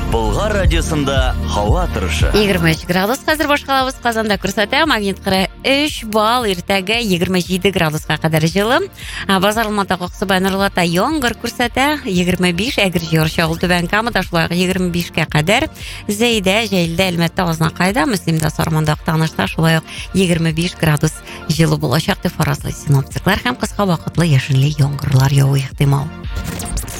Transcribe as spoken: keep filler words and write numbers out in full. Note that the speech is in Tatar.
Болгар радиосында һава торышы. егерме өч градус хәзер башкалабыз. Казанда күрсәтә, магнит кыры өч балл, иртәгә егерме җиде градуска кадәр җылы. Базар Алматы Аксубай Нурлата яңгыр күрсәтә, егерме биш, Әгер җыр Чагыл Түбән Камада шулай егерме бишкә кадәр. Зәйдә, Җәйлдә, Әлмәттә, Азнакайда, Мөслимдә, Сарманда, Танышта шулай егерме биш градус җылы булачак дип фаразлый синоптиклар һәм кыска вакытлы яшенле яңгырлар яву ихтимал.